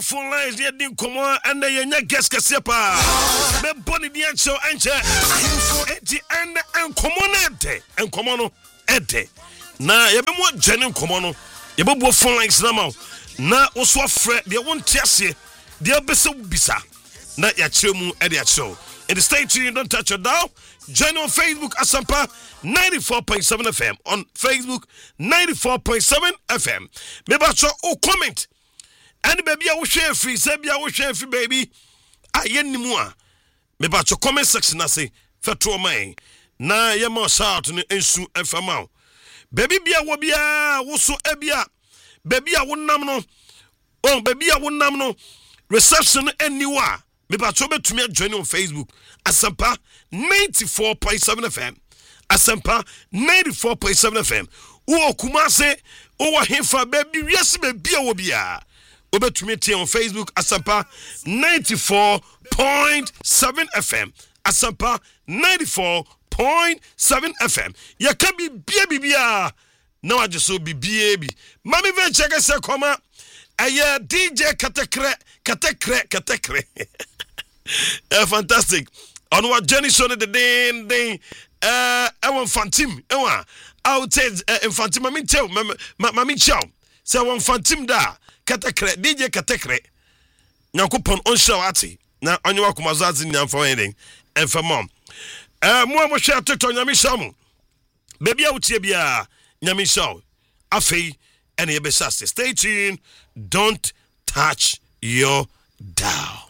phone lines yet didn't come on and then your guest Casepa. Me bonny the answer and commonente and commono ete. Na ye be mo genuine commono. Ye be bo phone lines na also fret they won't test ye. They be so bisa. Na ya chemu e ya show. In the state you don't touch your dial. Join on Facebook Asampa 94.7 FM. On Facebook 94.7 FM. Maybe o comment. And baby I will share free. Say I will share free baby. Ayen ni mua. Maybe comment section I say fetro mai. Na yema shout ni ensu enfama. Baby bia wo bia wo so ebia. Baby I wonam no. Oh baby I wonam no. Reception anywhere. Maybe I to me join on Facebook. Asampa 94.7 FM. Asampa 94.7 FM. Uo Kumase, uwa Hefa baby, yes baby wobia. Obe to me on Facebook. Asampa 94.7 FM. Asampa 94.7 FM. Ya can be bia. No, I just so be baby. Mami venture say koma. Aye DJ katekre. Fantastic. On what Jenny showed the day, I want Fantim. I would say, Fantim, Mammy Chow, Mammy Chow. Say, I want Fantim da, Katekre, DJ Katekre. Now, coupon on show at now on your Kumazazin for anything and for mom. More share to Yami Shamu. Baby out here, Yami Shaw. Afi, and Ebesasi. Stay tuned. Don't touch your dial.